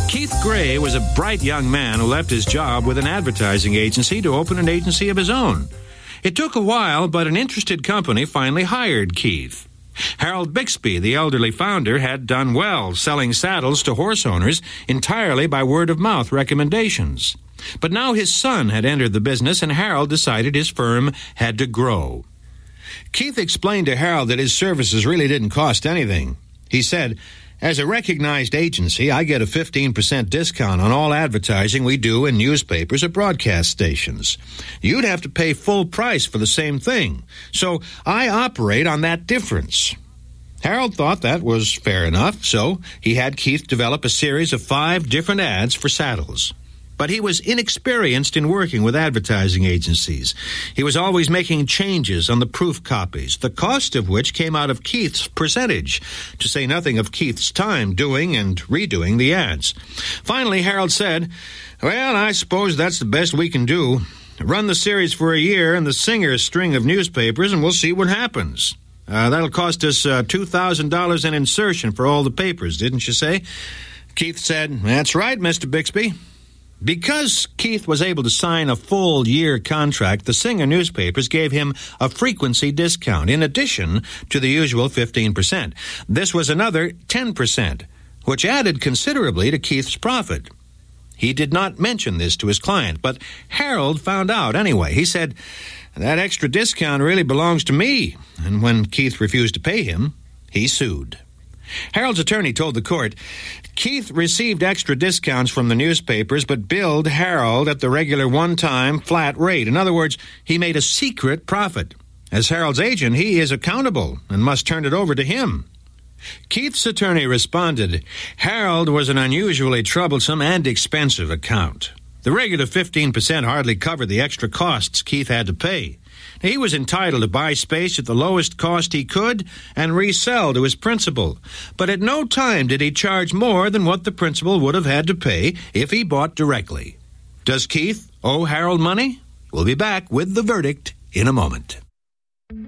Keith Gray was a bright young man who left his job with an advertising agency to open an agency of his own. It took a while, but an interested company finally hired Keith. Harold Bixby, the elderly founder, had done well selling saddles to horse owners entirely by word-of-mouth recommendations. But now his son had entered the business, and Harold decided his firm had to grow. Keith explained to Harold that his services really didn't cost anything. He said, "As a recognized agency, I get a 15% discount on all advertising we do in newspapers or broadcast stations. You'd have to pay full price for the same thing, so I operate on that difference." Harold thought that was fair enough, so he had Keith develop a series of 5 different ads for saddles. But he was inexperienced in working with advertising agencies. He was always making changes on the proof copies, the cost of which came out of Keith's percentage, to say nothing of Keith's time doing and redoing the ads. Finally, Harold said, "Well, I suppose that's the best we can do. Run the series for a year and the Singer's string of newspapers, and we'll see what happens. That'll cost us $2,000 in insertion for all the papers, didn't you say?" Keith said, "That's right, Mr. Bixby." Because Keith was able to sign a full-year contract, the Singer newspapers gave him a frequency discount in addition to the usual 15%. This was another 10%, which added considerably to Keith's profit. He did not mention this to his client, but Harold found out anyway. He said, "That extra discount really belongs to me," and when Keith refused to pay him, he sued. Harold's attorney told the court, "Keith received extra discounts from the newspapers, but billed Harold at the regular one-time flat rate. In other words, he made a secret profit. As Harold's agent, he is accountable and must turn it over to him." Keith's attorney responded, "Harold was an unusually troublesome and expensive account. The regular 15% hardly covered the extra costs Keith had to pay. He was entitled to buy space at the lowest cost he could and resell to his principal. But at no time did he charge more than what the principal would have had to pay if he bought directly. Does Keith owe Harold money? We'll be back with the verdict in a moment."